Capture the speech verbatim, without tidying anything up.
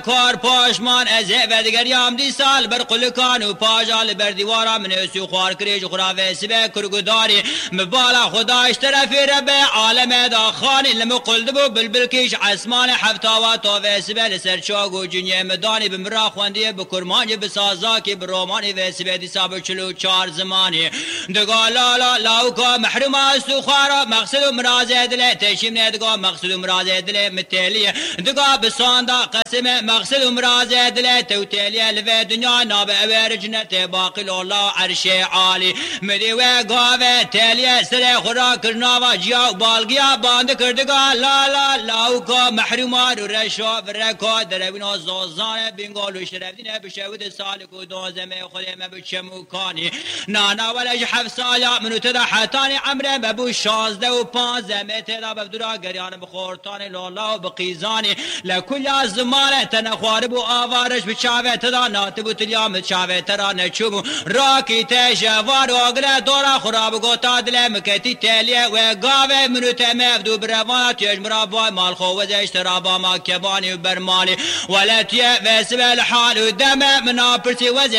کار پاشمان از و دیگریام دی سال بر قلکان و پاجال بر دیوارا من اسو خوار کریج خرافه سبه کرگوداری مبالا خداش طرفی رب عالم دا خانی لما قلدبو بلبل کش عسمان حفتاوا توفه سبه لسر چاگو جنیه مدانی بمرا خواندیه بکرمانی بسازاکی برومانی و سبه دی سابر چلو چار زمانی دگا لالا لاوکا محروم اسو خوارا مقصد و مرازه دله تشیم ندگا مقصد و مرازه دله متلیه دگا بساندا قسم مقصد امراض دل توتيلي لفي دنيا ناب اوير جنت باقي الله عرش عالي مدي وقاوه تيلي سر خورا کرناوا جيا بالغيا باند کردگا لا لا لاوكا محرومان رشا فركا دربنا زوزان بنگال شرفدين بشود سالك دوزمه خدمه بچموكاني نانا ولا حفصايا منو تدا حتاني عمره ببو شازده و پانزمه تدا بفدرا گريان بخورتاني لالا بقيزاني لكل زمان تنخوار بو آوارش بچاوه تدا ناتبو تلیام چاوه ترا نچوبو راکی تشوار آگره دورا خراب گوتا دل مکتی تلیه و گاوه منو تمفدو بروان تیجمرا بای مال خووز اشترابا ما کبانی و برمالی ولتیه و سبل حال و دمه منا پرسی وزه